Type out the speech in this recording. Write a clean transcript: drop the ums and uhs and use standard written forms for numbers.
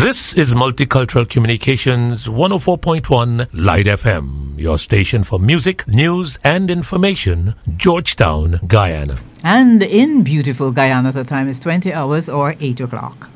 This is Multicultural Communications 104.1 Light FM, your station for music, news and information, Georgetown, Guyana. And in beautiful Guyana, the time is 20 hours or 8 o'clock.